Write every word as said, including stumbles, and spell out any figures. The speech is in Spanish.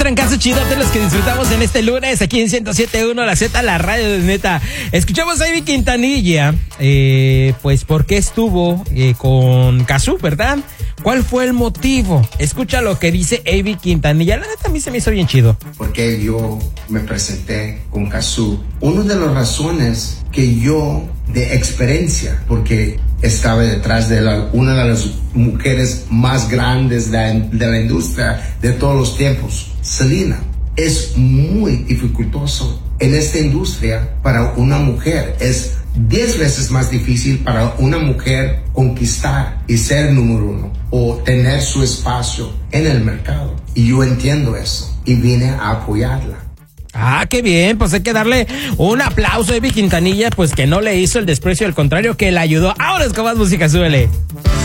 Trancazo chidote los que disfrutamos en este lunes aquí en ciento siete punto uno La Z, la radio de neta. Escuchamos a Ivy Quintanilla, eh, pues ¿por qué estuvo eh, con Cazzu, verdad? ¿Cuál fue el motivo? Escucha lo que dice Ivy Quintanilla. La neta a mí se me hizo bien chido. Porque yo me presenté con Cazzu. Una de las razones que yo, de experiencia, porque estaba detrás de la, una de las mujeres más grandes de la, de la industria de todos los tiempos, Selena. Es muy dificultoso en esta industria para una mujer. Es diez veces más difícil para una mujer conquistar y ser número uno o tener su espacio en el mercado. Y yo entiendo eso y vine a apoyarla. Ah, qué bien, pues hay que darle un aplauso a Ivy Quintanilla, pues que no le hizo el desprecio, al contrario, que la ayudó. Ahora es con más música, súbele.